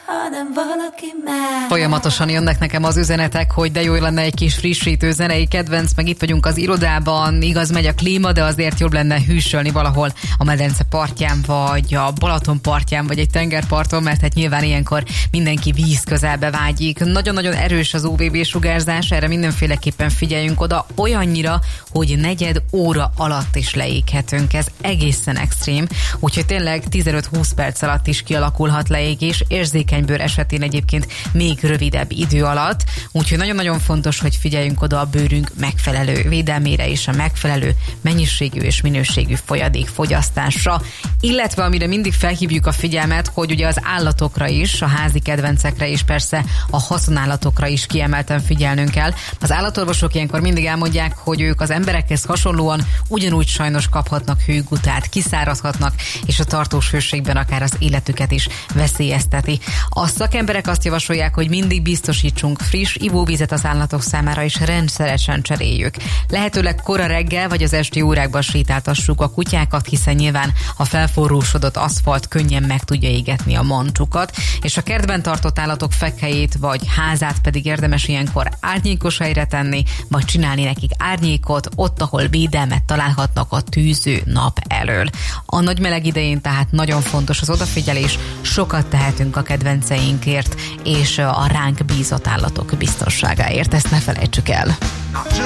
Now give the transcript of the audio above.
hanem valaki más. Folyamatosan jönnek nekem az üzenetek, hogy de jó lenne egy kis frissítő zenei kedvenc, meg itt vagyunk az irodában, igaz megy a klíma, de azért jobb lenne hűsölni valahol a medence partján, vagy a Balaton partján, vagy egy tengerparton, mert hát nyilván ilyenkor mindenki víz közelbe vágyik. Nagyon-nagyon erős az UVB sugárzás, erre mindenféleképpen figyeljünk oda, olyannyira, hogy 4 óra alatt is leéghetünk. Ez egészen extrém, úgyhogy tényleg 15-20 perc alatt is kialakulhat leégés, érzékeny bőr esetén egyébként még rövidebb idő alatt, úgyhogy nagyon-nagyon fontos, hogy figyeljünk oda a bőrünk megfelelő védelmére és a megfelelő mennyiségű és minőségű folyadék fogyasztásra, illetve amire mindig felhívjuk a figyelmet, hogy ugye az állatokra is, a házi kedvencekre és persze a haszonállatokra is kiemelten figyelnünk kell. Az állatorvosok ilyenkor mindig elmondják, hogy ők az emberekhez hasonlóan ugyanúgy sajnos kaphatnak hőgutát, kiszáradhatnak, és a tartós hőségben akár az életüket is veszélyezteti. A szakemberek azt javasolják, hogy mindig biztosítsunk friss ivóvizet az állatok számára, és rendszeresen cseréljük. Lehetőleg kora reggel vagy az esti órákban sétáltassuk a kutyákat, hiszen nyilván a felforrósodott aszfalt könnyen meg tudja égetni a mancsukat, és a kertben tartott állatok fekhelyét vagy házát pedig érdemes ilyenkor árnyékos helyre tenni, vagy csinálni nekik árnyékot, ott, ahol védelmet találhatnak a tűző nap elől. A nagy meleg idején tehát nagyon fontos az odafigyelés, sokat tehetünk a kedvenceinkért, és a ránk bízott állatok biztonságáért, ezt ne felejtsük el.